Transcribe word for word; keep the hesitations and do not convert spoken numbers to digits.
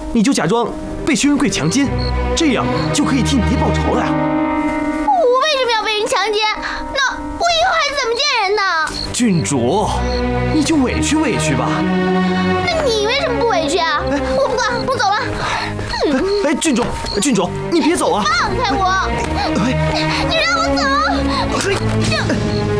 你就假装被薛仁贵强奸，这样就可以替你爹报仇了呀。 我为什么要被人强奸？那我以后还怎么见人呢？ 郡主，你就委屈委屈吧。 那你为什么不委屈啊？我不管，我走了。 哎，郡主，郡主，你别走啊！ 放开我！你让我走！